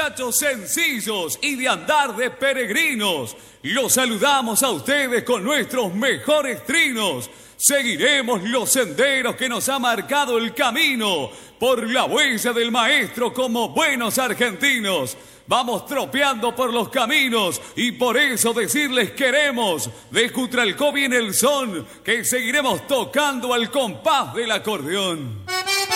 muchachos sencillos y de andar de peregrinos. Los saludamos a ustedes con nuestros mejores trinos. Seguiremos los senderos que nos ha marcado el camino, por la huella del maestro como buenos argentinos. Vamos tropeando por los caminos y por eso decirles queremos, de Cutralcó viene el son, que seguiremos tocando al compás del acordeón.